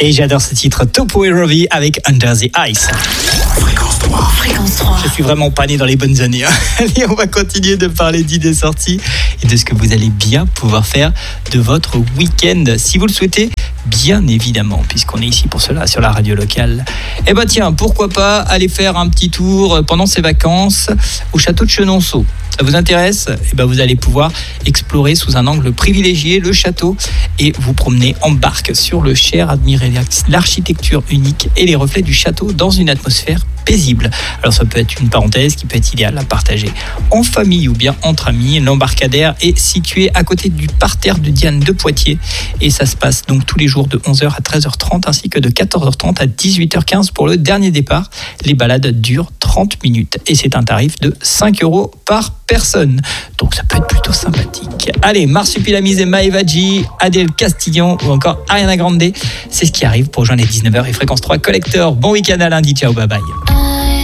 Et j'adore ce titre, Topo et Robbie avec Under the Ice. Fréquence 3. Fréquence 3. Je suis vraiment pas né dans les bonnes années. Allez, on va continuer de parler d'idées sorties et de ce que vous allez bien pouvoir faire de votre week-end, si vous le souhaitez, bien évidemment, puisqu'on est ici pour cela sur la radio locale. Eh ben tiens, pourquoi pas aller faire un petit tour pendant ces vacances au château de Chenonceau. Ça vous intéresse ? Eh ben vous allez pouvoir explorer sous un angle privilégié le château et vous promener en barque sur le Cher, admirer l'architecture unique et les reflets du château dans une atmosphère paisible. Alors ça peut être une parenthèse qui peut être idéale à partager en famille ou bien entre amis. L'embarcadère est situé à côté du parterre de Diane de Poitiers et ça se passe donc tous les jours de 11h à 13h30 ainsi que de 14h30 à 18h15 pour le dernier départ. Les balades durent 30 minutes et c'est un tarif de 5 € par personne. Donc ça peut être plutôt sympathique. Allez, Marsupilami et Maeva G, Adèle Castillon ou encore Ariana Grande, c'est ce qui arrive pour rejoindre les 19h et Fréquence 3 Collector. Bon week-end à lundi, ciao, bye bye.